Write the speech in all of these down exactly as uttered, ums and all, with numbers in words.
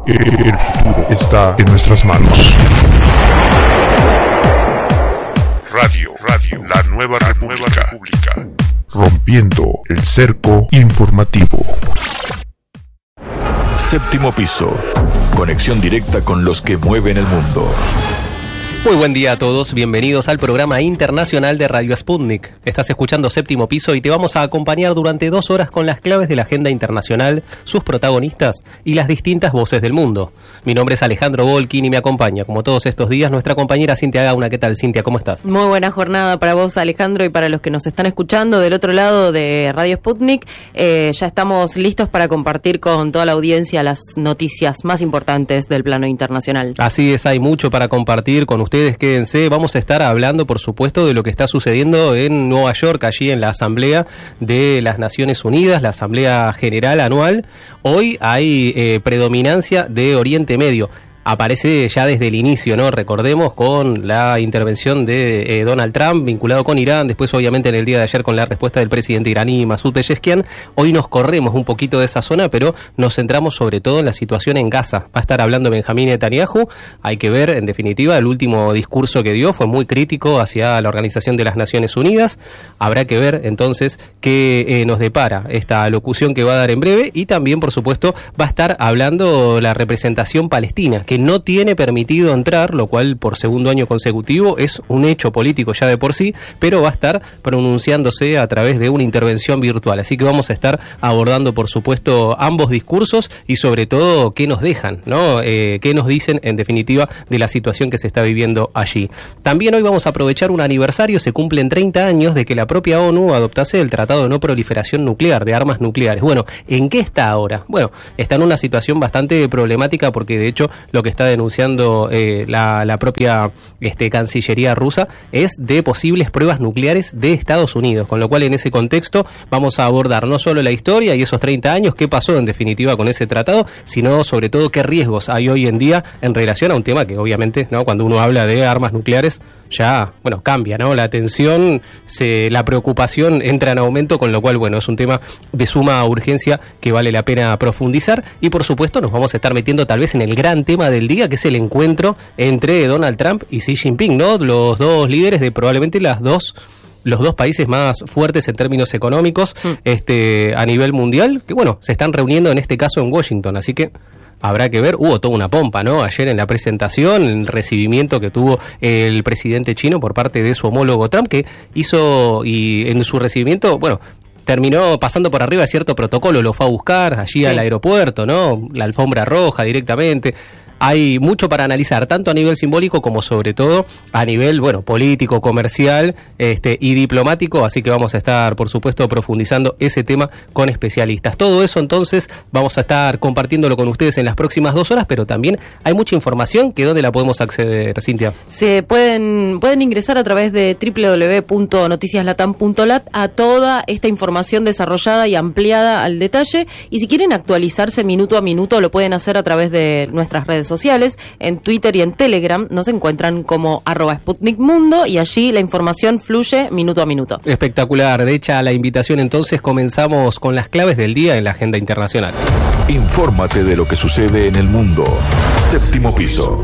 El futuro está en nuestras manos. Radio, radio, la nueva la república. Nueva república. Rompiendo el cerco informativo. Séptimo piso. Conexión directa con los que mueven el mundo. Muy buen día a todos, bienvenidos al programa internacional de Radio Sputnik. Estás escuchando Séptimo Piso y te vamos a acompañar durante dos horas con las claves de la agenda internacional, sus protagonistas y las distintas voces del mundo. Mi nombre es Alejandro Volkin y me acompaña, como todos estos días, nuestra compañera Cintia Gauna. ¿Qué tal, Cintia? ¿Cómo estás? Muy buena jornada para vos, Alejandro, y para los que nos están escuchando del otro lado de Radio Sputnik. Eh, ya estamos listos para compartir con toda la audiencia las noticias más importantes del plano internacional. Así es, hay mucho para compartir con ustedes. Ustedes quédense, vamos a estar hablando por supuesto de lo que está sucediendo en Nueva York, allí en la Asamblea de las Naciones Unidas, la Asamblea General Anual. Hoy hay eh, predominancia de Oriente Medio. Aparece ya desde el inicio, ¿no? Recordemos, con la intervención de eh, Donald Trump vinculado con Irán, después obviamente en el día de ayer con la respuesta del presidente iraní Masoud Pezeshkian. Hoy nos corremos un poquito de esa zona, pero nos centramos sobre todo en la situación en Gaza. Va a estar hablando Benjamín Netanyahu. Hay que ver, en definitiva, el último discurso que dio fue muy crítico hacia la Organización de las Naciones Unidas. Habrá que ver entonces qué eh, nos depara esta locución que va a dar en breve, y también, por supuesto, va a estar hablando la representación palestina, que no tiene permitido entrar, lo cual por segundo año consecutivo es un hecho político ya de por sí, pero va a estar pronunciándose a través de una intervención virtual. Así que vamos a estar abordando, por supuesto, ambos discursos y sobre todo qué nos dejan, ¿no? Eh, qué nos dicen, en definitiva, de la situación que se está viviendo allí. También hoy vamos a aprovechar un aniversario, se cumplen treinta años de que la propia ONU adoptase el Tratado de No Proliferación Nuclear, de armas nucleares. Bueno, ¿en qué está ahora? Bueno, está en una situación bastante problemática porque de hecho lo que está denunciando eh, la, la propia este, Cancillería rusa es de posibles pruebas nucleares de Estados Unidos, con lo cual en ese contexto vamos a abordar no solo la historia y esos treinta años, qué pasó en definitiva con ese tratado, sino sobre todo qué riesgos hay hoy en día en relación a un tema que obviamente, ¿no?, cuando uno habla de armas nucleares ya, bueno, cambia, ¿no? La tensión, se, la preocupación entra en aumento, con lo cual, bueno, es un tema de suma urgencia que vale la pena profundizar. Y por supuesto nos vamos a estar metiendo tal vez en el gran tema del día, que es el encuentro entre Donald Trump y Xi Jinping, ¿no? Los dos líderes de probablemente las dos los dos países más fuertes en términos económicos mm. este a nivel mundial, que bueno, se están reuniendo en este caso en Washington, así que habrá que ver. Hubo toda una pompa, ¿no? Ayer en la presentación, el recibimiento que tuvo el presidente chino por parte de su homólogo Trump, que hizo, y en su recibimiento, bueno, terminó pasando por arriba de cierto protocolo, lo fue a buscar allí sí. al aeropuerto, ¿no? La alfombra roja directamente. Hay mucho para analizar, tanto a nivel simbólico como sobre todo a nivel, bueno, político, comercial este, y diplomático, así que vamos a estar, por supuesto, profundizando ese tema con especialistas. Todo eso, entonces, vamos a estar compartiéndolo con ustedes en las próximas dos horas, pero también hay mucha información, que ¿dónde la podemos acceder, Cintia? Se pueden, pueden ingresar a través de doble u doble u doble u punto noticias latam punto lat a toda esta información desarrollada y ampliada al detalle, y si quieren actualizarse minuto a minuto, lo pueden hacer a través de nuestras redes sociales, en Twitter y en Telegram nos encuentran como arroba Sputnik Mundo, y allí la información fluye minuto a minuto. Espectacular, de hecha la invitación, entonces comenzamos con las claves del día en la agenda internacional. Infórmate de lo que sucede en el mundo. Séptimo piso.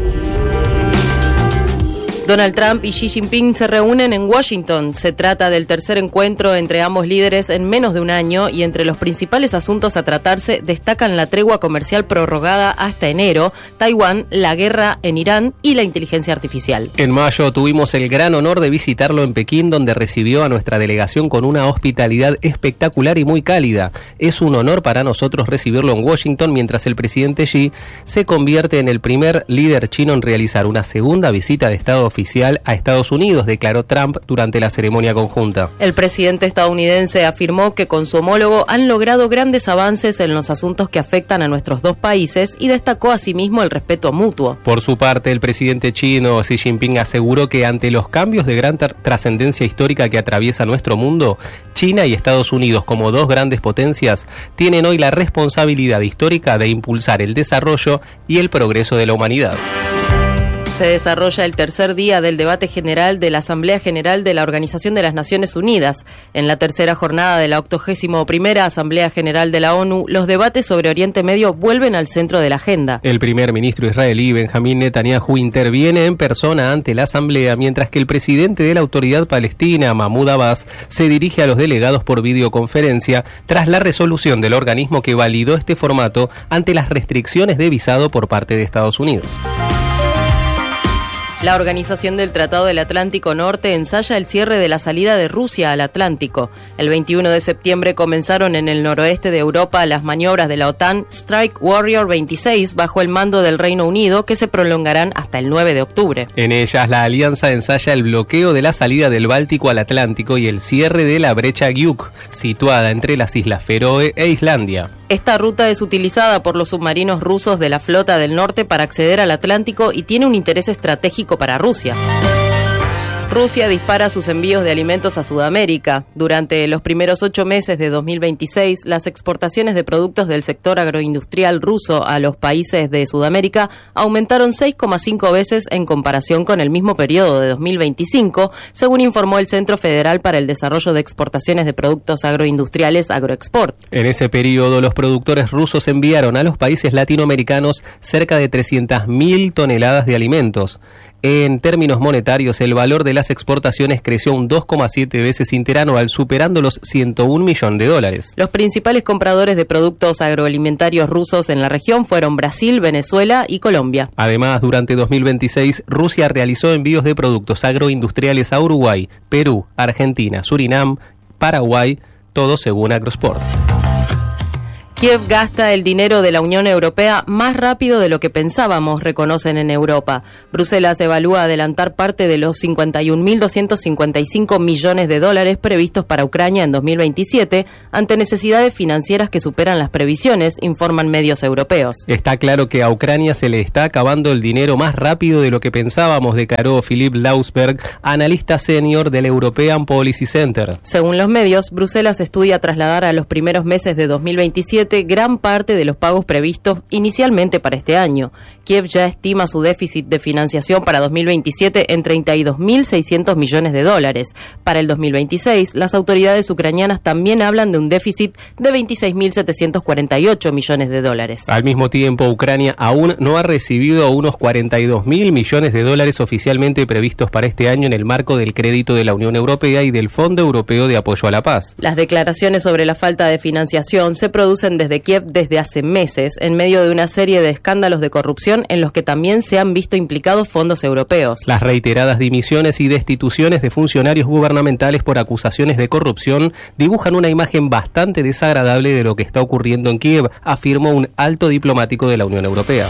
Donald Trump y Xi Jinping se reúnen en Washington. Se trata del tercer encuentro entre ambos líderes en menos de un año, y entre los principales asuntos a tratarse destacan la tregua comercial prorrogada hasta enero, Taiwán, la guerra en Irán y la inteligencia artificial. En mayo tuvimos el gran honor de visitarlo en Pekín, donde recibió a nuestra delegación con una hospitalidad espectacular y muy cálida. Es un honor para nosotros recibirlo en Washington, mientras el presidente Xi se convierte en el primer líder chino en realizar una segunda visita de Estado oficial a Estados Unidos, declaró Trump durante la ceremonia conjunta. El presidente estadounidense afirmó que con su homólogo han logrado grandes avances en los asuntos que afectan a nuestros dos países, y destacó asimismo el respeto mutuo. Por su parte, el presidente chino Xi Jinping aseguró que ante los cambios de gran trascendencia histórica que atraviesa nuestro mundo, China y Estados Unidos, como dos grandes potencias, tienen hoy la responsabilidad histórica de impulsar el desarrollo y el progreso de la humanidad. Se desarrolla el tercer día del debate general de la Asamblea General de la Organización de las Naciones Unidas. En la tercera jornada de la octogésimo primera Asamblea General de la ONU, los debates sobre Oriente Medio vuelven al centro de la agenda. El primer ministro israelí, Benjamín Netanyahu, interviene en persona ante la Asamblea, mientras que el presidente de la Autoridad Palestina, Mahmoud Abbas, se dirige a los delegados por videoconferencia tras la resolución del organismo que validó este formato ante las restricciones de visado por parte de Estados Unidos. La Organización del Tratado del Atlántico Norte ensaya el cierre de la salida de Rusia al Atlántico. El veintiuno de septiembre comenzaron en el noroeste de Europa las maniobras de la OTAN Strike Warrior veintiséis bajo el mando del Reino Unido, que se prolongarán hasta el nueve de octubre. En ellas, la alianza ensaya el bloqueo de la salida del Báltico al Atlántico y el cierre de la brecha Gjuk, situada entre las Islas Feroe e Islandia. Esta ruta es utilizada por los submarinos rusos de la Flota del Norte para acceder al Atlántico y tiene un interés estratégico para Rusia. Rusia dispara sus envíos de alimentos a Sudamérica. Durante los primeros ocho meses de dos mil veintiséis, las exportaciones de productos del sector agroindustrial ruso a los países de Sudamérica aumentaron seis coma cinco veces en comparación con el mismo periodo de dos mil veinticinco, según informó el Centro Federal para el Desarrollo de Exportaciones de Productos Agroindustriales, Agroexport. En ese periodo, los productores rusos enviaron a los países latinoamericanos cerca de trescientas mil toneladas de alimentos. En términos monetarios, el valor de las exportaciones creció un dos coma siete veces interanual, superando los ciento un millones de dólares. Los principales compradores de productos agroalimentarios rusos en la región fueron Brasil, Venezuela y Colombia. Además, durante dos mil veintiséis, Rusia realizó envíos de productos agroindustriales a Uruguay, Perú, Argentina, Surinam, Paraguay, todo según Agrosport. Kiev gasta el dinero de la Unión Europea más rápido de lo que pensábamos, reconocen en Europa. Bruselas evalúa adelantar parte de los cincuenta y un mil doscientos cincuenta y cinco millones de dólares previstos para Ucrania en dos mil veintisiete, ante necesidades financieras que superan las previsiones, informan medios europeos. Está claro que a Ucrania se le está acabando el dinero más rápido de lo que pensábamos, declaró Philip Lausberg, analista senior del European Policy Center. Según los medios, Bruselas estudia trasladar a los primeros meses de dos mil veintisiete gran parte de los pagos previstos inicialmente para este año. Kiev ya estima su déficit de financiación para dos mil veintisiete en treinta y dos mil seiscientos millones de dólares. Para el dos mil veintiséis, las autoridades ucranianas también hablan de un déficit de veintiséis mil setecientos cuarenta y ocho millones de dólares. Al mismo tiempo, Ucrania aún no ha recibido unos cuarenta y dos mil millones de dólares oficialmente previstos para este año en el marco del crédito de la Unión Europea y del Fondo Europeo de Apoyo a la Paz. Las declaraciones sobre la falta de financiación se producen desde Kiev desde hace meses, en medio de una serie de escándalos de corrupción en los que también se han visto implicados fondos europeos. Las reiteradas dimisiones y destituciones de funcionarios gubernamentales por acusaciones de corrupción dibujan una imagen bastante desagradable de lo que está ocurriendo en Kiev, afirmó un alto diplomático de la Unión Europea.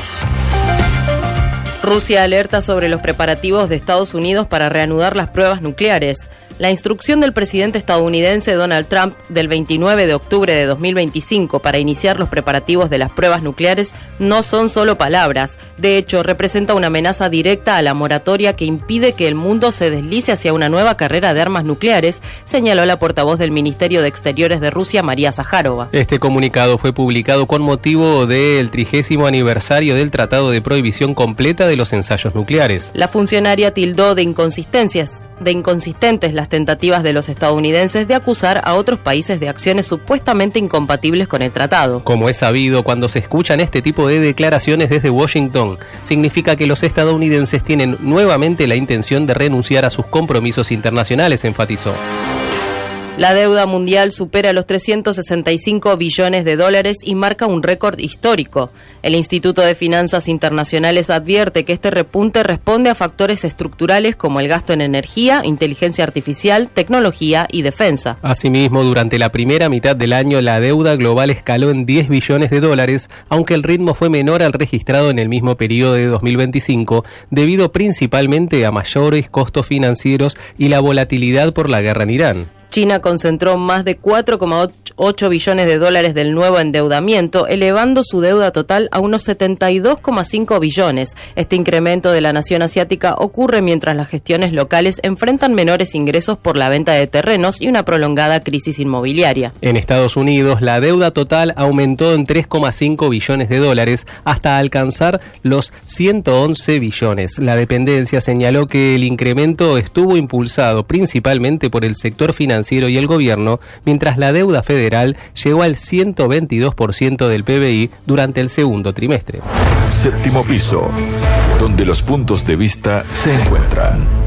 Rusia alerta sobre los preparativos de Estados Unidos para reanudar las pruebas nucleares. La instrucción del presidente estadounidense Donald Trump del veintinueve de octubre de dos mil veinticinco para iniciar los preparativos de las pruebas nucleares no son solo palabras. De hecho, representa una amenaza directa a la moratoria que impide que el mundo se deslice hacia una nueva carrera de armas nucleares, señaló la portavoz del Ministerio de Exteriores de Rusia, María Zaharova. Este comunicado fue publicado con motivo del trigésimo aniversario del Tratado de Prohibición Completa de los Ensayos Nucleares. La funcionaria tildó de inconsistencias, de inconsistentes las tentativas de los estadounidenses de acusar a otros países de acciones supuestamente incompatibles con el tratado. Como es sabido, cuando se escuchan este tipo de declaraciones desde Washington, significa que los estadounidenses tienen nuevamente la intención de renunciar a sus compromisos internacionales, enfatizó. La deuda mundial supera los trescientos sesenta y cinco billones de dólares y marca un récord histórico. El Instituto de Finanzas Internacionales advierte que este repunte responde a factores estructurales como el gasto en energía, inteligencia artificial, tecnología y defensa. Asimismo, durante la primera mitad del año, la deuda global escaló en diez billones de dólares, aunque el ritmo fue menor al registrado en el mismo periodo de dos mil veinticinco, debido principalmente a mayores costos financieros y la volatilidad por la guerra en Irán. China concentró más de cuatro coma ocho billones de dólares del nuevo endeudamiento, elevando su deuda total a unos setenta y dos coma cinco billones. Este incremento de la nación asiática ocurre mientras las gestiones locales enfrentan menores ingresos por la venta de terrenos y una prolongada crisis inmobiliaria. En Estados Unidos, la deuda total aumentó en tres coma cinco billones de dólares hasta alcanzar los ciento once billones. La dependencia señaló que el incremento estuvo impulsado principalmente por el sector financiero y el gobierno, mientras la deuda federal llegó al ciento veintidós por ciento del P B I durante el segundo trimestre. Séptimo piso, donde los puntos de vista se encuentran.